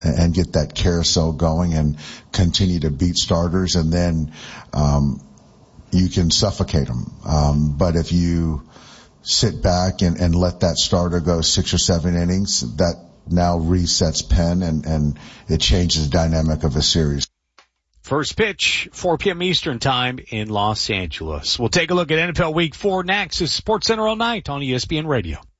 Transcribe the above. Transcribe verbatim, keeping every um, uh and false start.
and get that carousel going and continue to beat starters, and then um, you can suffocate them. Um, but if you sit back and, and let that starter go six or seven innings, that now resets Penn, and, and it changes the dynamic of a series. First pitch, four p.m. Eastern time in Los Angeles. We'll take a look at N F L Week four next. This is SportsCenter all night on E S P N Radio.